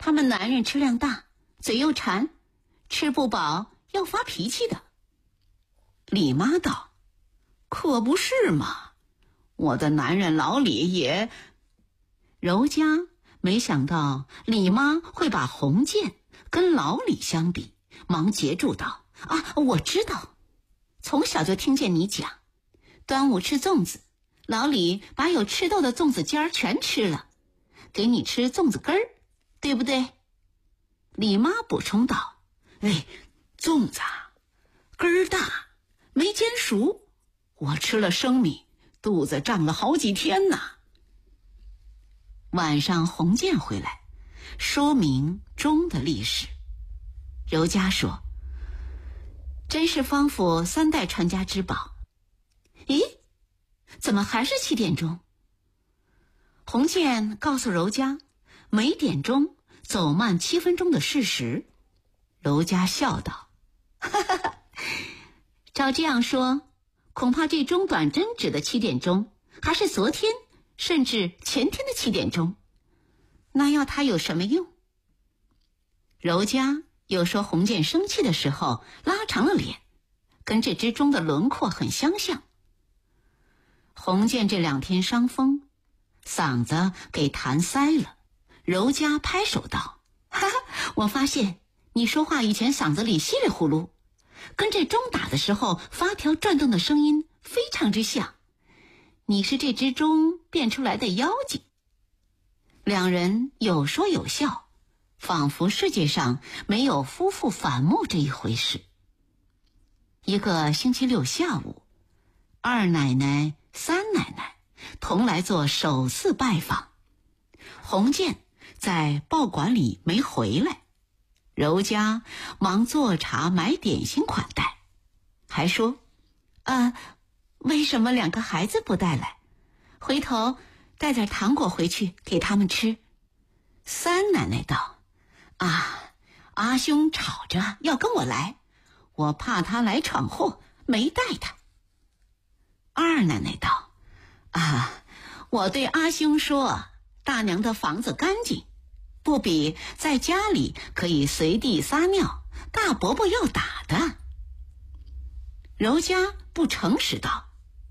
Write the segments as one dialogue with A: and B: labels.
A: 他们男人吃量大，嘴又馋，吃不饱要发脾气的。李妈道：可不是嘛，我的男人老李也……柔家没想到李妈会把洪建跟老李相比，忙截住道：我知道，从小就听见你讲，端午吃粽子，老李把有吃豆的粽子尖儿全吃了，给你吃粽子根儿，对不对？李妈补充道：粽子根儿大，没煎熟，我吃了生米，肚子胀了好几天呢。晚上洪建回来，说明钟的历史。柔家说：真是方府3代传家之宝。咦，怎么还是7点钟？洪建告诉柔家每点钟走慢7分钟的事实。柔家笑道：照这样说，恐怕这钟短针指的7点钟还是昨天甚至前天的7点钟，那要它有什么用？柔家又说洪建生气的时候拉长了脸，跟这只钟的轮廓很相像。洪建这2天伤风，嗓子给痰塞了。柔家拍手道：我发现你说话以前嗓子里稀里呼噜，跟这钟打的时候发条转动的声音非常之像，你是这只钟变出来的妖精。两人有说有笑，仿佛世界上没有夫妇反目这一回事。一个星期六下午，二奶奶、三奶奶同来做首次拜访。洪建在报馆里没回来，柔家忙做茶买点心款待，还说：为什么2个孩子不带来？回头带点糖果回去给他们吃。三奶奶道：阿兄吵着要跟我来，我怕他来闯祸，没带他。二奶奶道：我对阿兄说，大娘的房子干净，不比在家里可以随地撒尿，大伯伯要打的。柔家不诚实道：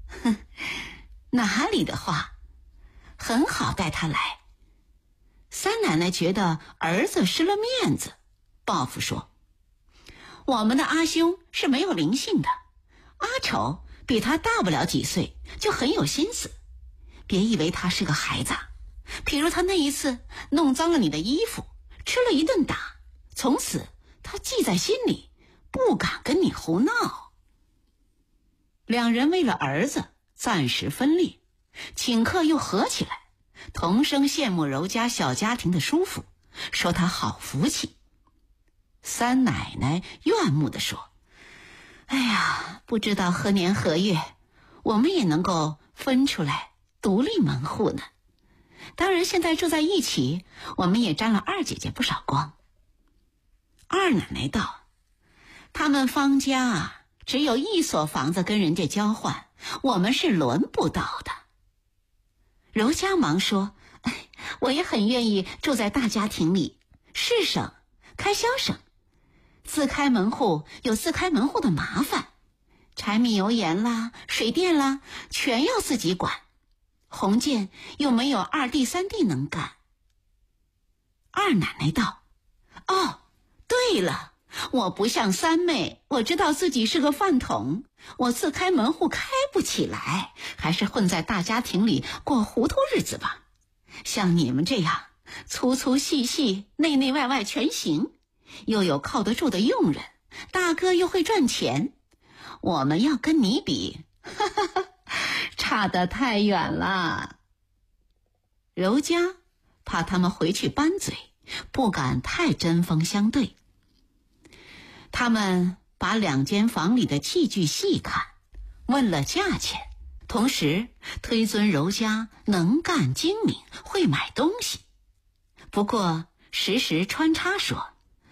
A: 哪里的话，很好带他来。三奶奶觉得儿子失了面子，报复说：我们的阿兄是没有灵性的，阿丑比他大不了几岁，就很有心思，别以为他是个孩子。譬如他那一次弄脏了你的衣服，吃了一顿打，从此他记在心里，不敢跟你胡闹。两人为了儿子暂时分裂，顷刻又合起来，同声羡慕柔家小家庭的舒服，说他好福气。三奶奶怨慕地说：不知道何年何月，我们也能够分出来独立门户呢。当然现在住在一起，我们也沾了二姐姐不少光。二奶奶道：他们方家只有1所房子跟人家交换，我们是轮不到的。柔家忙说：我也很愿意住在大家庭里，事省，开销省。自开门户有自开门户的麻烦，柴米油盐啦，水电啦，全要自己管。洪建又没有2弟3弟能干。二奶奶道：对了，我不像三妹，我知道自己是个饭桶，我自开门户开不起来，还是混在大家庭里过糊涂日子吧。像你们这样粗粗细细内内外外全行，又有靠得住的佣人，大哥又会赚钱，我们要跟你比，差得太远了。柔家怕他们回去扳嘴，不敢太针锋相对。他们把2间房里的器具细看，问了价钱，同时推尊柔家能干精明，会买东西。不过时时穿插说：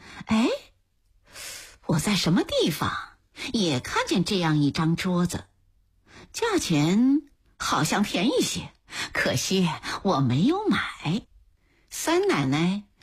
A: 我在什么地方也看见这样一张桌子，价钱好像便宜些，可惜我没有买。三奶奶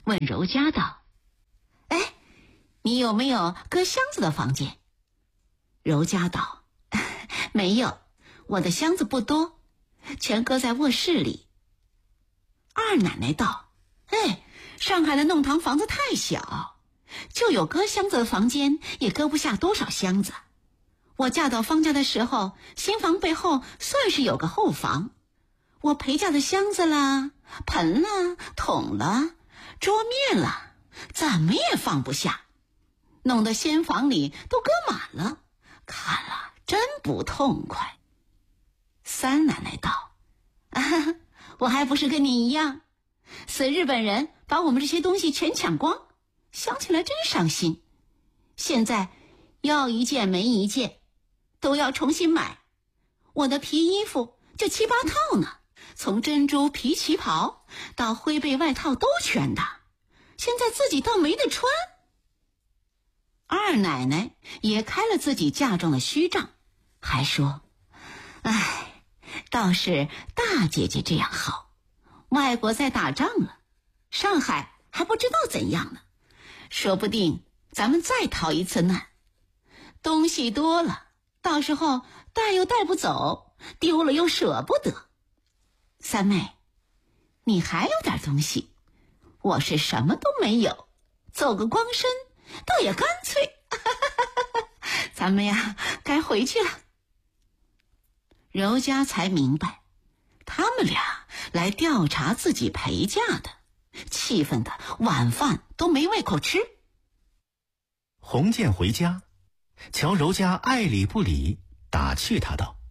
A: 问柔嘉道：“哎，你有没有搁箱子的房间？”柔嘉道：“没有，我的箱子不多，全搁在卧室里。”二奶奶道：“哎，上海的弄堂房子太小，就有搁箱子的房间，也搁不下多少箱子。我嫁到方家的时候，新房背后算是有个后房，我陪嫁的箱子啦、盆啦、桶啦、桌面啦，怎么也放不下，弄得新房里都搁满了，看了真不痛快。”三奶奶道：“啊，我还不是跟你一样，死日本人把我们这些东西全抢光，想起来真伤心。现在要一件没一件，都要重新买。我的皮衣服就7、8套呢，从珍珠皮旗袍到灰背外套都全的，现在自己倒没得穿。”二奶奶也开了自己嫁妆的虚账，还说：“哎，倒是大姐姐这样好，外国在打仗了，上海还不知道怎样呢，说不定咱们再逃一次难。东西多了，到时候带又带不走，丢了又舍不得。三妹，你还有点东西，我是什么都没有，走个光身倒也干脆。咱们呀，该回去了。”柔嘉才明白，他们俩来调查自己陪嫁的，气愤的晚饭都没胃口吃。
B: 洪建回家，瞧柔嘉爱理不理，打趣他道：“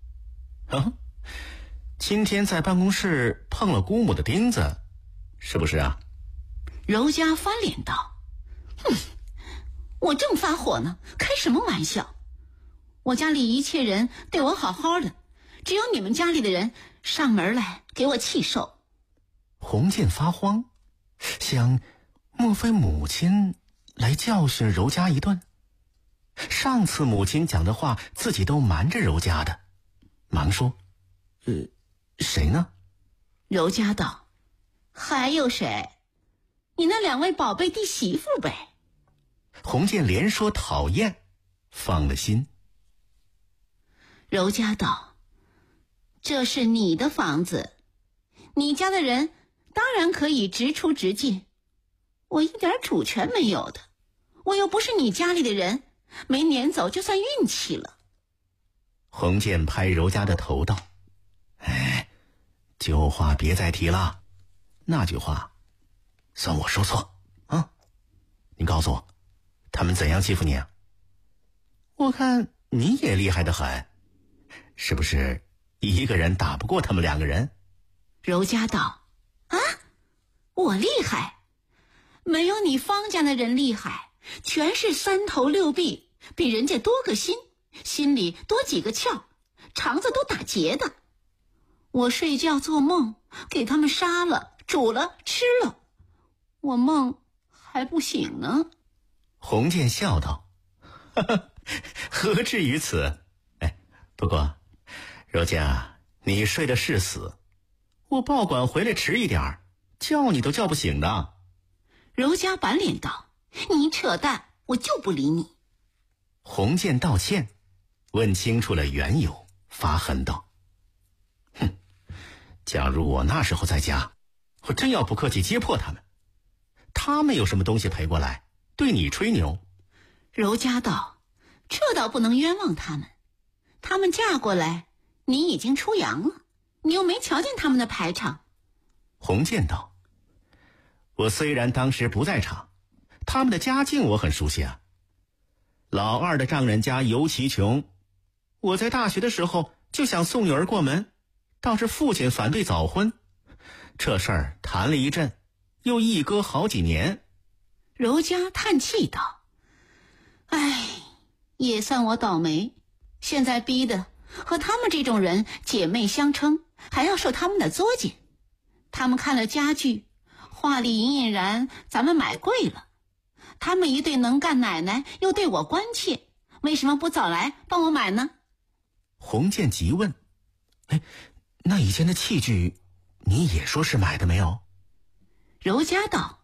B: 今天在办公室碰了姑母的钉子，是不是啊？”
A: 柔嘉翻脸道：“哼，我正发火呢，开什么玩笑？我家里一切人对我好好的，只有你们家里的人上门来给我气受。”
B: 洪建发慌，想莫非母亲来教训柔嘉一顿？上次母亲讲的话自己都瞒着柔嘉的，忙说：“谁呢？”
A: 柔嘉道：“还有谁？你那2位宝贝弟媳妇呗。”
B: 洪建连说讨厌，放了心。
A: 柔嘉道：“这是你的房子，你家的人当然可以直出直进，我一点主权没有的，我又不是你家里的人，没撵走就算运气了。”
B: 洪建拍柔嘉的头道：“哎，旧话别再提了，那句话算我说错啊！你告诉我，他们怎样欺负你啊？我看你也厉害得很，是不是一个人打不过他们2个人？”
A: 柔嘉道：“啊，我厉害？没有你方家的人厉害，全是3头6臂，比人家多个心，心里多几个窍，肠子都打结的。我睡觉做梦，给他们杀了、煮了、吃了，我梦还不醒呢。”
B: 洪建笑道：“何至于此？不过柔嘉，你睡的是死，我报管回来迟一点，叫你都叫不醒的。”
A: 柔嘉板脸道：“你扯淡，我就不理你。”
B: 洪建道歉，问清楚了缘由，发狠道：“哼，假如我那时候在家，我真要不客气揭破他们。他们有什么东西赔过来，对你吹牛？”
A: 柔嘉道：“这倒不能冤枉他们，他们嫁过来，你已经出洋了，你又没瞧见他们的排场。”
B: 洪建道：“我虽然当时不在场，他们的家境我很熟悉啊。老二的丈人家尤其穷，我在大学的时候就想送女儿过门，倒是父亲反对早婚，这事儿谈了一阵，又一搁好几年。”
A: 柔嘉叹气道：“哎，也算我倒霉，现在逼的和他们这种人姐妹相称，还要受他们的作践。他们看了家具，画里隐隐然咱们买贵了，他们一对能干奶奶又对我关切，为什么不早来帮我买呢？”
B: 洪建急问：“那以前的器具你也说是买的没有？”
A: 柔嘉道：“